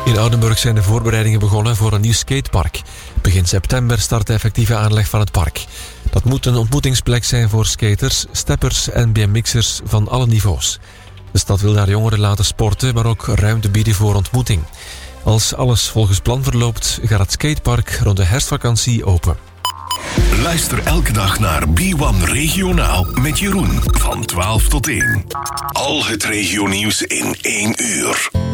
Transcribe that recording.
In Oudenburg zijn de voorbereidingen begonnen voor een nieuw skatepark. Begin september start de effectieve aanleg van het park. Dat moet een ontmoetingsplek zijn voor skaters, steppers en BMX'ers van alle niveaus. De stad wil daar jongeren laten sporten, maar ook ruimte bieden voor ontmoeting. Als alles volgens plan verloopt, gaat het skatepark rond de herfstvakantie open. Luister elke dag naar B1 Regionaal met Jeroen van 12 tot 1. Al het regionieuws in 1 uur.